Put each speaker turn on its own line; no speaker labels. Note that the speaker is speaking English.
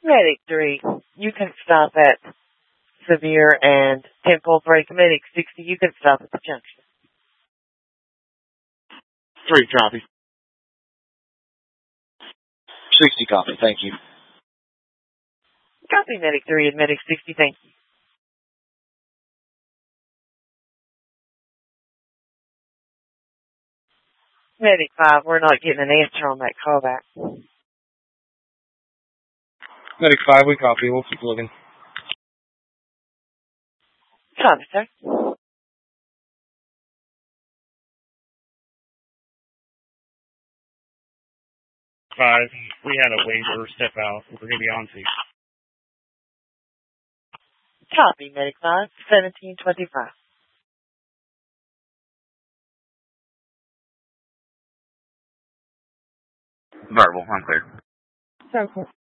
Medic 3, you can stop at Severe and 10-4 break. Medic 60, you can stop at the junction.
3, copy. 60, copy. Thank you.
Copy, Medic 3 and Medic 60, thank you. Medic 5, we're not getting an answer on that callback.
Medic 5, we copy. We'll keep looking.
Copy, sir.
5, we had a waiver step out. We're going to be on to.
Copy, Medic 5, 1725.
Verbal, I'm clear.
Circle.